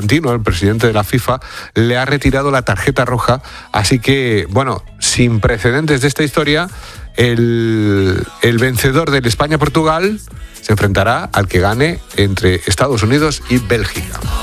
Infantino, el presidente de la FIFA, le ha retirado la tarjeta roja. Así que, bueno, sin precedentes de esta historia, el vencedor del España-Portugal se enfrentará al que gane entre Estados Unidos y Bélgica.